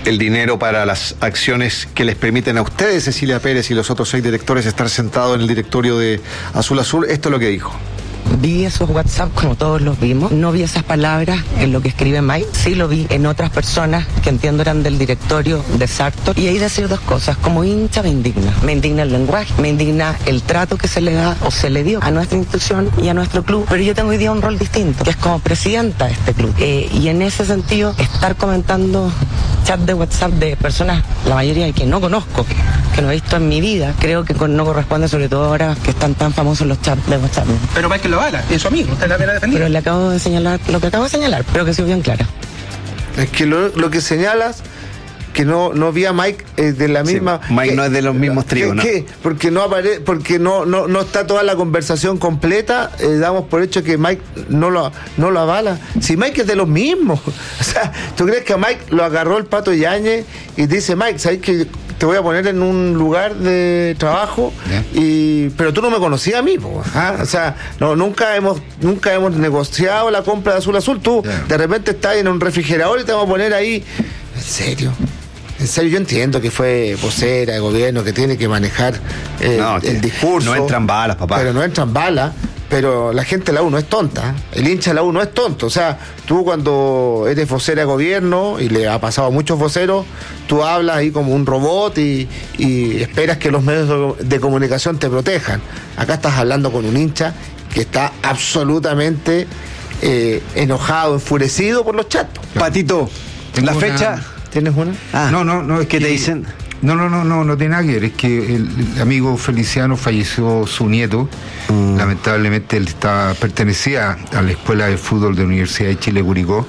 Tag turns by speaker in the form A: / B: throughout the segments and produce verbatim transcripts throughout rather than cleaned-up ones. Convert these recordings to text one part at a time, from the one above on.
A: el dinero para las acciones que les permiten a ustedes, Cecilia Pérez y los otros seis directores, estar sentados en el directorio de Azul Azul. Esto es lo que dijo.
B: Vi esos WhatsApp como todos los vimos. No vi esas palabras en lo que escribe Mike. Sí lo vi en otras personas que entiendo eran del directorio de Sartor. Y ahí decir dos cosas. Como hincha me indigna. Me indigna el lenguaje, me indigna el trato que se le da o se le dio a nuestra institución y a nuestro club. Pero yo tengo hoy día un rol distinto, que es como presidenta de este club. Eh, y en ese sentido, estar comentando chat de WhatsApp de personas, la mayoría de que no conozco, que no he visto en mi vida, creo que no corresponde, sobre todo ahora que están tan famosos los chats de WhatsApp.
C: Pero Michael lo avala, es su amigo, usted la viene a defender.
B: Pero le acabo de señalar lo que acabo de señalar, pero que sea bien clara.
D: Es que lo, lo que señalas, que no, no vi a Mike eh, de la misma...
A: Sí, Mike
D: que,
A: no es de los mismos trigos, ¿no?
D: ¿Qué? Porque no apare, porque no, no, no está toda la conversación completa, eh, damos por hecho que Mike no lo, no lo avala. Si Mike es de los mismos. O sea, ¿tú crees que a Mike lo agarró el Pato Yáñez y dice, Mike, ¿sabes que te voy a poner en un lugar de trabajo? Y pero tú no me conocías a mí, po, ¿ah? O sea, no, nunca hemos nunca hemos negociado la compra de Azul Azul. Tú yeah. de repente estás en un refrigerador y te vamos a poner ahí. ¿En serio? En serio, yo entiendo que fue vocera de gobierno, que tiene que manejar eh,
A: no,
D: el discurso.
A: No entran balas, papá.
D: Pero no entran balas. Pero la gente de la U no es tonta, el hincha de la U no es tonto. O sea, tú cuando eres vocera de gobierno, y le ha pasado a muchos voceros, tú hablas ahí como un robot y, y esperas que los medios de comunicación te protejan. Acá estás hablando con un hincha que está absolutamente eh, enojado, enfurecido por los chats.
A: Patito,
E: Tengo
A: la
E: una...
A: fecha...
D: ¿Tienes una?
E: Ah, no, no, no. Es
A: ¿Qué
E: que,
A: te dicen?
E: No, no, no, no, no tiene nada que ver. Es que el, el amigo Feliciano falleció su nieto. Mm. Lamentablemente él estaba, pertenecía a la Escuela de Fútbol de la Universidad de Chile, Curicó.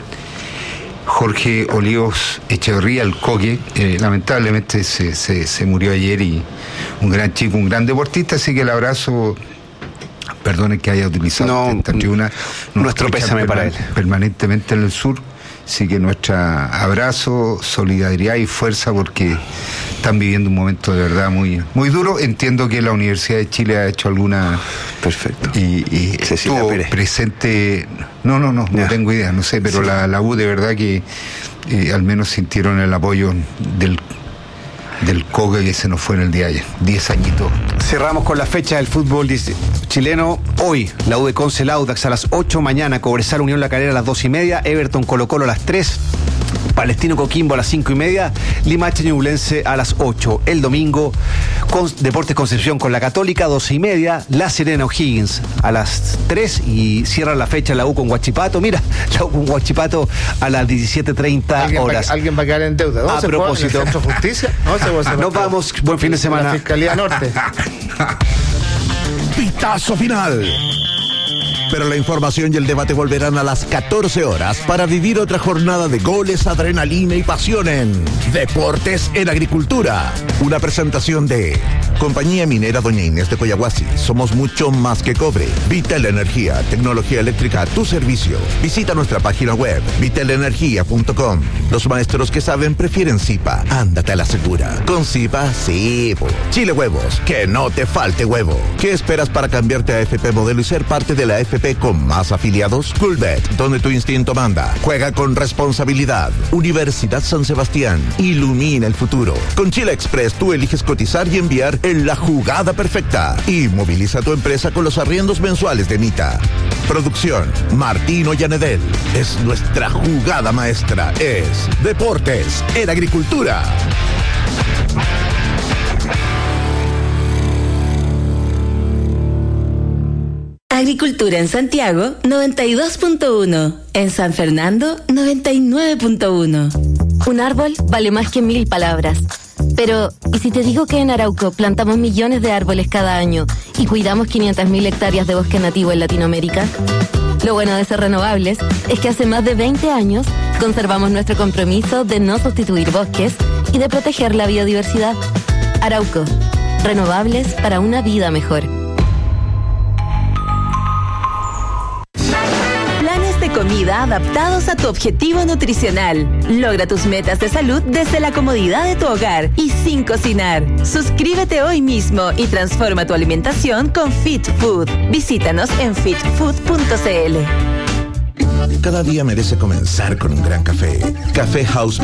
E: Jorge Olivos Echeverría, el Coque, eh, lamentablemente se, se, se murió ayer, y un gran chico, un gran deportista, así que el abrazo, perdonen que haya utilizado
A: no,
E: esta tribuna,
A: nuestro pésame para él.
E: Permanentemente en el sur. Así que nuestro abrazo, solidaridad y fuerza, porque están viviendo un momento de verdad muy muy duro. Entiendo que la Universidad de Chile ha hecho alguna...
A: Perfecto.
E: Y, y estuvo presente... No, no, no, no ya. tengo idea, no sé, pero sí. la, la U de verdad que eh, al menos sintieron el apoyo del... del Coque, que se nos fue en el día de ayer, diez añitos.
A: Cerramos con la fecha del fútbol chileno. Hoy, la U de Conce, el Audax a las ocho, mañana Cobresal Unión La Calera a las dos y media, Everton Colo Colo a las tres, Palestino Coquimbo a las cinco y media, Limache Ñublense a las ocho. El domingo, con Deportes Concepción con la Católica, doce y media, La Serena O'Higgins a las tres, y cierra la fecha la U con Huachipato. Mira, la U con Huachipato a las diecisiete treinta horas.
D: Va, ¿Alguien va a quedar en deuda? ¿No?
A: A propósito.
D: ¿En el Centro de Justicia? No, se puede
A: Nos vamos, buen fin de semana.
D: La Fiscalía Norte.
F: Pitazo final. Pero la información y el debate volverán a las catorce horas para vivir otra jornada de goles, adrenalina y pasión en Deportes en Agricultura. Una presentación de Compañía Minera Doña Inés de Coyahuasi. Somos mucho más que cobre. Vital Energía, tecnología eléctrica a tu servicio. Visita nuestra página web, vital energía punto com. Los maestros que saben prefieren Zipa. Ándate a la segura. Con Zipa, sí. Po. Chile Huevos, que no te falte huevo. ¿Qué esperas para cambiarte a A F P Modelo y ser parte de la A F P con más afiliados? Coolbet, donde tu instinto manda. Juega con responsabilidad. Universidad San Sebastián, ilumina el futuro. Con Chile Express tú eliges cotizar y enviar en la jugada perfecta. Y moviliza tu empresa con los arriendos mensuales de Mita. Producción, Martín Ollanedel. Es nuestra jugada maestra. Es Deportes en Agricultura.
G: Agricultura en Santiago, noventa y dos punto uno. En San Fernando, noventa y nueve punto uno.
H: Un árbol vale más que mil palabras. Pero, ¿y si te digo que en Arauco plantamos millones de árboles cada año y cuidamos quinientas mil hectáreas de bosque nativo en Latinoamérica? Lo bueno de ser renovables es que hace más de veinte años conservamos nuestro compromiso de no sustituir bosques y de proteger la biodiversidad. Arauco, renovables para una vida mejor.
G: Comida adaptados a tu objetivo nutricional. Logra tus metas de salud desde la comodidad de tu hogar y sin cocinar. Suscríbete hoy mismo y transforma tu alimentación con Fit Food. Visítanos en fit food punto c l.
F: Cada día merece comenzar con un gran café. Café House